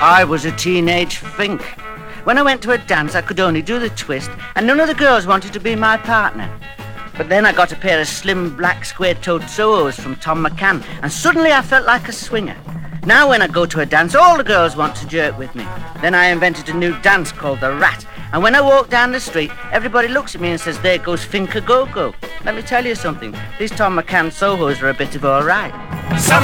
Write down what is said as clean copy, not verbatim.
I was a teenage fink. When I went to a dance, I could only do the twist, and none of the girls wanted to be my partner. But then I got a pair of slim, black, square-toed Sohos from Tom McCann, and suddenly I felt like a swinger. Now when I go to a dance, all the girls want to jerk with me. Then I invented a new dance called the Rat, and when I walk down the street, everybody looks at me and says, there goes Finka Go-Go. Let me tell you something, these Tom McCann Sohos are a bit of all right.